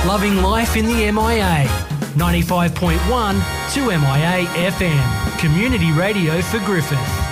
Loving life in the MIA. 95.1 2MIA FM. Community radio for Griffith.